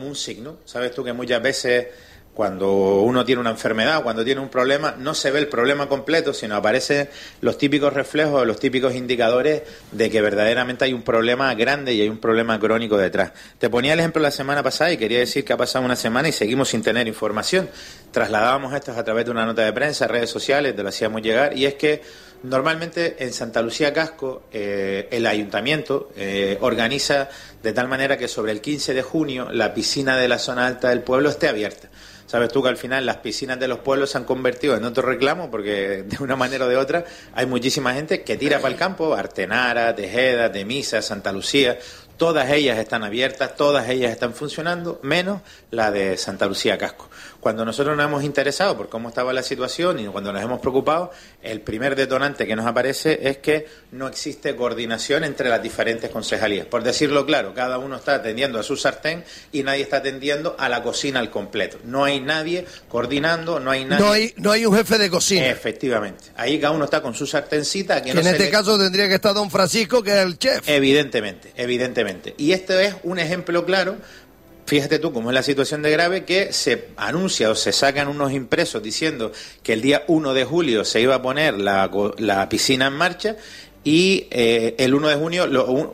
un signo. Sabes tú que muchas veces cuando uno tiene una enfermedad, cuando tiene un problema, no se ve el problema completo, sino aparecen los típicos reflejos, los típicos indicadores de que verdaderamente hay un problema grande y hay un problema crónico detrás. Te ponía el ejemplo la semana pasada y quería decir que ha pasado una semana y seguimos sin tener información. Trasladábamos esto a través de una nota de prensa, redes sociales, te lo hacíamos llegar, y es que normalmente en Santa Lucía Casco el ayuntamiento organiza de tal manera que sobre el 15 de junio la piscina de la zona alta del pueblo esté abierta. Sabes tú que al final las piscinas de los pueblos se han convertido en otro reclamo porque de una manera o de otra hay muchísima gente que tira para el campo, Artenara, Tejeda, Temisa, Santa Lucía. Todas ellas están abiertas, todas ellas están funcionando, menos la de Santa Lucía Casco. Cuando nosotros nos hemos interesado por cómo estaba la situación y cuando nos hemos preocupado, el primer detonante que nos aparece es que no existe coordinación entre las diferentes concejalías. Por decirlo claro, cada uno está atendiendo a su sartén y nadie está atendiendo a la cocina al completo. No hay nadie coordinando, no hay nadie... No hay un jefe de cocina. Efectivamente. Ahí cada uno está con su sartencita. Que no en este caso tendría que estar don Francisco, que es el chef. Evidentemente. Y este es un ejemplo claro. Fíjate tú cómo es la situación de grave, que se anuncia o se sacan unos impresos diciendo que el día 1 de julio se iba a poner la piscina en marcha y el 1 de julio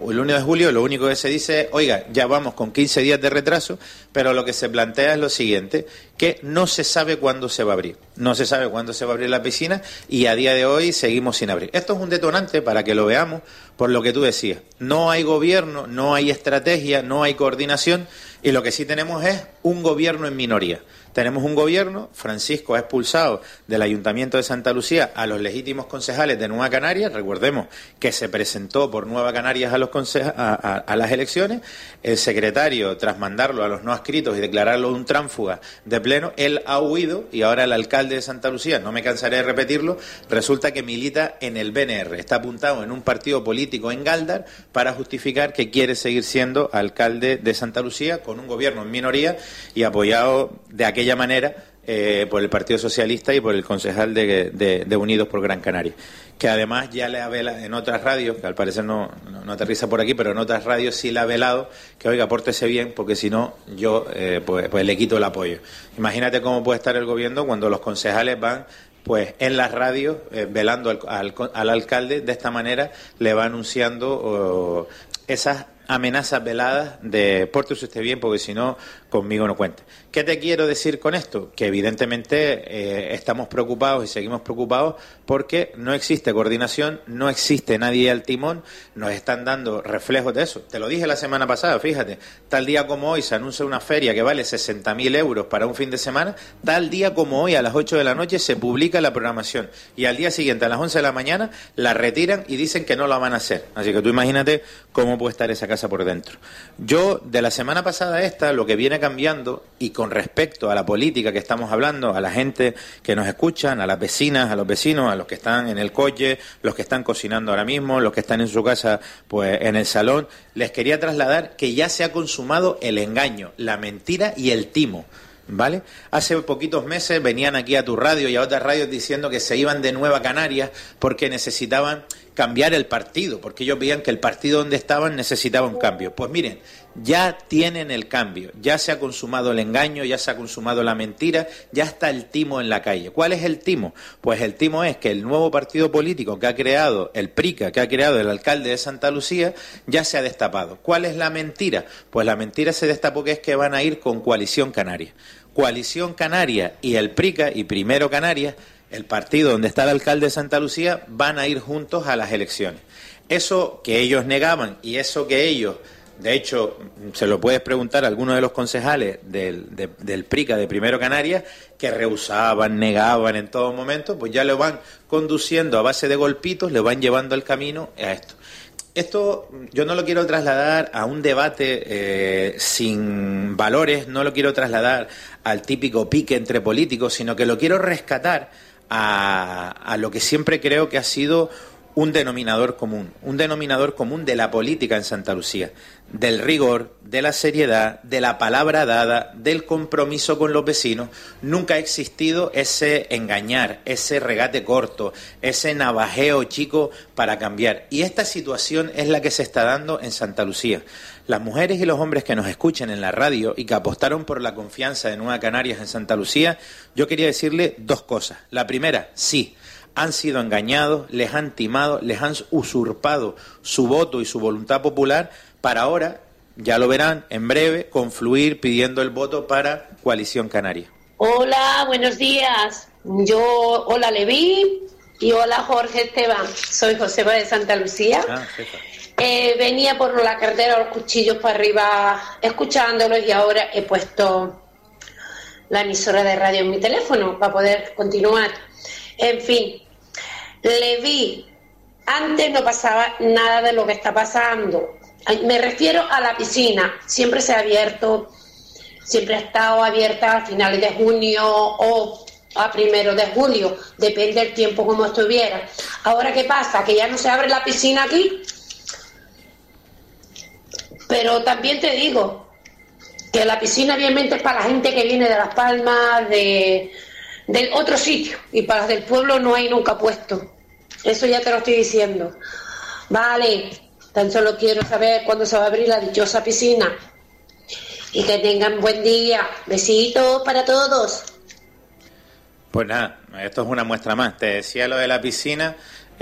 lo único que se dice es, oiga, ya vamos con 15 días de retraso, pero lo que se plantea es lo siguiente, que no se sabe cuándo se va a abrir. No se sabe cuándo se va a abrir la piscina y a día de hoy seguimos sin abrir. Esto es un detonante para que lo veamos por lo que tú decías. No hay gobierno, no hay estrategia, no hay coordinación y lo que sí tenemos es un gobierno en minoría. Tenemos un gobierno, Francisco ha expulsado del Ayuntamiento de Santa Lucía a los legítimos concejales de Nueva Canarias, recordemos que se presentó por Nueva Canarias a las elecciones, el secretario, tras mandarlo a los no adscritos y declararlo un tránsfuga de pleno, él ha huido y ahora el alcalde de Santa Lucía, no me cansaré de repetirlo, resulta que milita en el BNR, está apuntado en un partido político en Gáldar para justificar que quiere seguir siendo alcalde de Santa Lucía con un gobierno en minoría y apoyado de aquella manera por el Partido Socialista y por el concejal de Unidos por Gran Canaria, que además ya le ha velado en otras radios, que al parecer no aterriza por aquí, pero en otras radios sí le ha velado que, oiga, pórtese bien, porque si no, yo pues le quito el apoyo. Imagínate cómo puede estar el gobierno cuando los concejales van pues en las radios velando al alcalde, de esta manera le va anunciando esas amenazas veladas de pórtese usted bien porque si no, conmigo no cuente. ¿Qué te quiero decir con esto? Que evidentemente estamos preocupados y seguimos preocupados porque no existe coordinación, no existe nadie al timón, nos están dando reflejos de eso. Te lo dije la semana pasada, fíjate, tal día como hoy se anuncia una feria que vale 60.000 euros para un fin de semana, tal día como hoy a las 8 de la noche se publica la programación y al día siguiente a las 11 de la mañana la retiran y dicen que no la van a hacer. Así que tú imagínate cómo puede estar esa casa por dentro. Yo, de la semana pasada lo que viene cambiando, y con respecto a la política que estamos hablando, a la gente que nos escuchan, a las vecinas, a los vecinos, a los que están en el coche, los que están cocinando ahora mismo, los que están en su casa, pues en el salón, les quería trasladar que ya se ha consumado el engaño, la mentira y el timo. ¿Vale? Hace poquitos meses venían aquí a tu radio y a otras radios diciendo que se iban de Nueva Canarias porque necesitaban cambiar el partido, porque ellos veían que el partido donde estaban necesitaba un cambio. Pues miren, ya tienen el cambio, ya se ha consumado el engaño, ya se ha consumado la mentira, ya está el timo en la calle. ¿Cuál es el timo? Pues el timo es que el nuevo partido político que ha creado el PRICA, que ha creado el alcalde de Santa Lucía, ya se ha destapado. ¿Cuál es la mentira? Pues la mentira se destapó que es que van a ir con Coalición Canaria. Coalición Canaria y el PRICA y Primero Canarias, el partido donde está el alcalde de Santa Lucía, van a ir juntos a las elecciones. Eso que ellos negaban y eso que ellos, de hecho, se lo puedes preguntar a algunos de los concejales del PRICA de Primero Canarias, que rehusaban, negaban en todo momento, pues ya lo van conduciendo a base de golpitos, le van llevando el camino a esto. Esto yo no lo quiero trasladar a un debate sin valores, no lo quiero trasladar al típico pique entre políticos, sino que lo quiero rescatar a lo que siempre creo que ha sido un denominador común de la política en Santa Lucía, del rigor, de la seriedad, de la palabra dada, del compromiso con los vecinos. Nunca ha existido ese engañar, ese regate corto, ese navajeo chico para cambiar. Y esta situación es la que se está dando en Santa Lucía. las mujeres y los hombres que nos escuchen en la radio y que apostaron por la confianza de Nueva Canarias en Santa Lucía, yo quería decirle dos cosas. La primera, sí, han sido engañados, les han timado, les han usurpado su voto y su voluntad popular para ahora, ya lo verán, en breve, confluir pidiendo el voto para Coalición Canaria. Hola, buenos días. Hola Leví y hola Jorge Esteban. Soy Josefa de Santa Lucía. Venía por la carretera los cuchillos para arriba escuchándolos y ahora he puesto la emisora de radio en mi teléfono para poder continuar. En fin, Leví, antes no pasaba nada de lo que está pasando. Me refiero a la piscina. Siempre se ha abierto, siempre ha estado abierta a finales de junio o a 1 de julio, depende del tiempo como estuviera. Ahora, ¿qué pasa? Que ya no se abre la piscina aquí. Pero también te digo que la piscina obviamente es para la gente que viene de Las Palmas, del otro sitio, y para las del pueblo no hay nunca puesto. Eso ya te lo estoy diciendo. Vale, tan solo quiero saber cuándo se va a abrir la dichosa piscina. Y que tengan buen día. Besitos para todos. Pues nada, esto es una muestra más. Te decía lo de la piscina.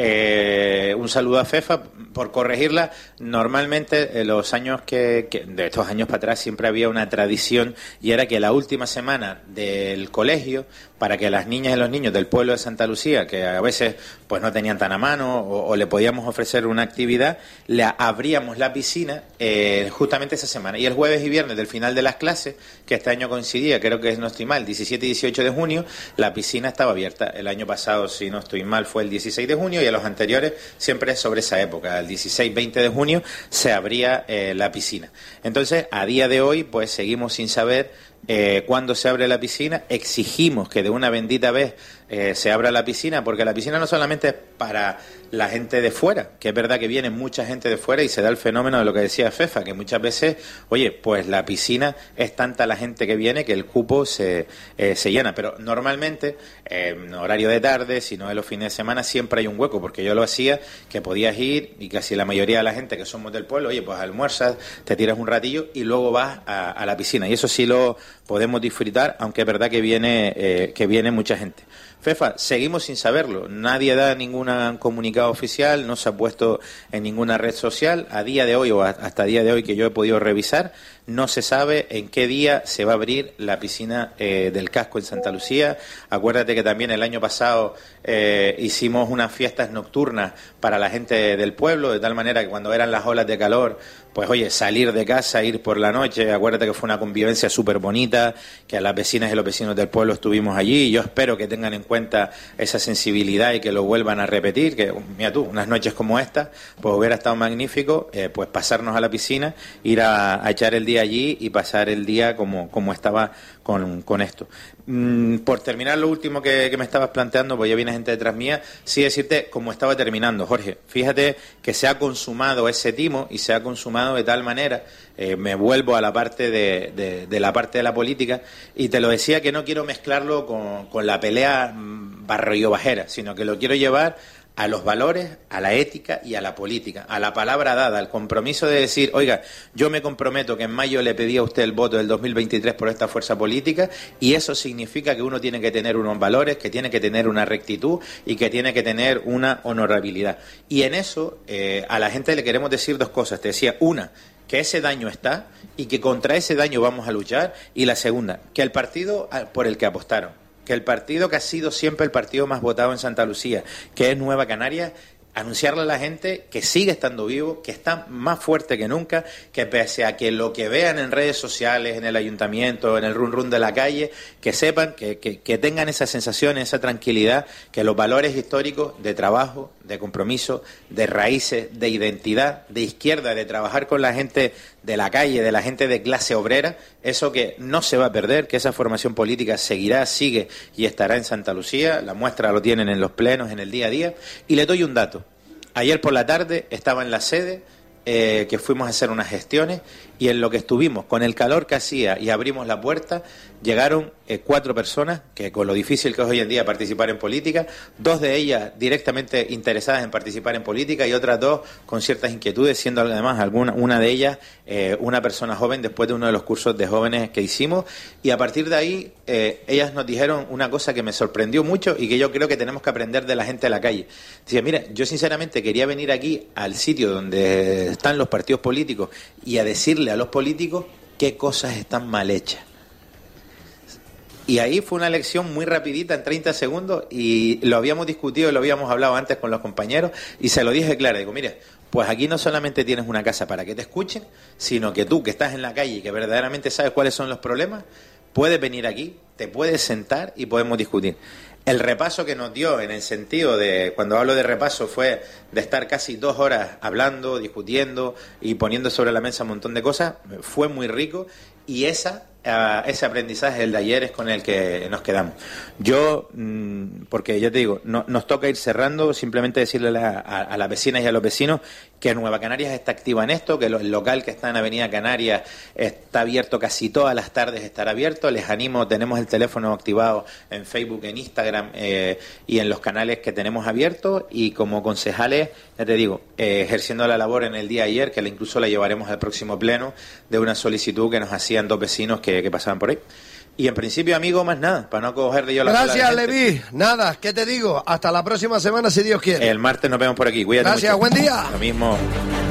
Un saludo a Fefa por corregirla. Normalmente los años de estos años para atrás siempre había una tradición y era que la última semana del colegio, para que las niñas y los niños del pueblo de Santa Lucía, que a veces pues no tenían tan a mano o le podíamos ofrecer una actividad, le abríamos la piscina justamente esa semana. Y el jueves y viernes del final de las clases, que este año coincidía, creo que no estoy mal, 17 y 18 de junio, la piscina estaba abierta. El año pasado, si no estoy mal, fue el 16 de junio y a los anteriores siempre es sobre esa época, el 16-20 de junio se abría la piscina. Entonces, a día de hoy, pues seguimos sin saber cuándo se abre la piscina. Exigimos que de una bendita vez se abra la piscina, porque la piscina no solamente es para la gente de fuera, que es verdad que viene mucha gente de fuera y se da el fenómeno de lo que decía Fefa, que muchas veces, oye, pues la piscina es tanta la gente que viene que el cupo se llena, pero normalmente en horario de tarde, si no en los fines de semana, siempre hay un hueco, porque yo lo hacía, que podías ir y casi la mayoría de la gente que somos del pueblo, oye, pues almuerzas, te tiras un ratillo y luego vas a la piscina, y eso sí lo podemos disfrutar, aunque es verdad que viene mucha gente. Fefa, seguimos sin saberlo, nadie da ningún comunicado oficial, no se ha puesto en ninguna red social, a día de hoy o hasta día de hoy que yo he podido revisar, no se sabe en qué día se va a abrir la piscina del Casco en Santa Lucía. Acuérdate que también el año pasado hicimos unas fiestas nocturnas para la gente del pueblo, de tal manera que cuando eran las olas de calor, pues oye, salir de casa, ir por la noche, acuérdate que fue una convivencia súper bonita, que a las vecinas y los vecinos del pueblo estuvimos allí, y yo espero que tengan en cuenta esa sensibilidad y que lo vuelvan a repetir, que mira tú, unas noches como esta, pues hubiera estado magnífico, pues pasarnos a la piscina, ir a echar el día allí y pasar el día como estaba con esto. Por terminar lo último que me estabas planteando, pues ya viene gente detrás mía, sí decirte cómo estaba terminando, Jorge. Fíjate que se ha consumado ese timo y se ha consumado de tal manera, me vuelvo a la parte de la parte de la política, y te lo decía que no quiero mezclarlo con la pelea barrio-bajera, sino que lo quiero llevar a los valores, a la ética y a la política, a la palabra dada, al compromiso de decir, oiga, yo me comprometo que en mayo le pedí a usted el voto del 2023 por esta fuerza política, y eso significa que uno tiene que tener unos valores, que tiene que tener una rectitud y que tiene que tener una honorabilidad. Y en eso a la gente le queremos decir dos cosas. Te decía, una, que ese daño está y que contra ese daño vamos a luchar, y la segunda, que el partido por el que apostaron, que el partido que ha sido siempre el partido más votado en Santa Lucía, que es Nueva Canarias, anunciarle a la gente que sigue estando vivo, que está más fuerte que nunca, que pese a que lo que vean en redes sociales, en el ayuntamiento, en el run de la calle, que sepan, que tengan esa sensación, esa tranquilidad, que los valores históricos de trabajo, de compromiso, de raíces, de identidad, de izquierda, de trabajar con la gente de la calle, de la gente de clase obrera, eso que no se va a perder, que esa formación política seguirá, sigue y estará en Santa Lucía. La muestra lo tienen en los plenos, en el día a día. Y le doy un dato. Ayer por la tarde estaba en la sede, que fuimos a hacer unas gestiones, Y en lo que estuvimos, con el calor que hacía y abrimos la puerta, llegaron 4 personas, que con lo difícil que es hoy en día participar en política, 2 de ellas directamente interesadas en participar en política y otras 2 con ciertas inquietudes, siendo además una de ellas una persona joven después de uno de los cursos de jóvenes que hicimos. Y a partir de ahí, ellas nos dijeron una cosa que me sorprendió mucho y que yo creo que tenemos que aprender de la gente de la calle. Decía, mira, yo sinceramente quería venir aquí al sitio donde están los partidos políticos y a decirle a los políticos qué cosas están mal hechas. Y ahí fue una lección muy rapidita, en 30 segundos, y lo habíamos discutido, lo habíamos hablado antes con los compañeros, y se lo dije claro, digo, mira, pues aquí no solamente tienes una casa para que te escuchen, sino que tú, que estás en la calle y que verdaderamente sabes cuáles son los problemas, puedes venir aquí, te puedes sentar y podemos discutir. El repaso que nos dio, en el sentido de, cuando hablo de repaso, fue de estar casi 2 horas hablando, discutiendo y poniendo sobre la mesa un montón de cosas, fue muy rico, y ese aprendizaje, el de ayer, es con el que nos quedamos. Yo, porque ya te digo, nos toca ir cerrando, simplemente decirle a las vecinas y a los vecinos que Nueva Canarias está activa en esto, que el local que está en Avenida Canarias está abierto casi todas las tardes, estará abierto. Les animo, tenemos el teléfono activado en Facebook, en Instagram y en los canales que tenemos abiertos, y como concejales, ya te digo, ejerciendo la labor en el día de ayer, que incluso la llevaremos al próximo pleno, de una solicitud que nos hacían 2 vecinos que pasaban por ahí. Y en principio, amigo, más nada, para no cogerle yo la cola. Gracias, Leví. Nada, ¿qué te digo? Hasta la próxima semana, si Dios quiere. El martes nos vemos por aquí. Cuídate Gracias, mucho. Buen día. Lo mismo.